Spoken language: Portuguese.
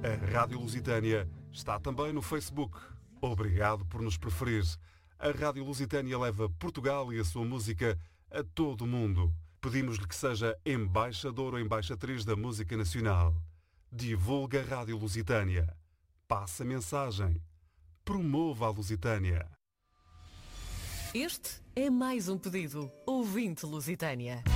A Rádio Lusitânia está também no Facebook. Obrigado por nos preferir. A Rádio Lusitânia leva Portugal e a sua música a todo o mundo. Pedimos-lhe que seja embaixador ou embaixatriz da música nacional. Divulga a Rádio Lusitânia. Passa a mensagem. Promova a Lusitânia. Este é mais um pedido. Ouvinte Lusitânia.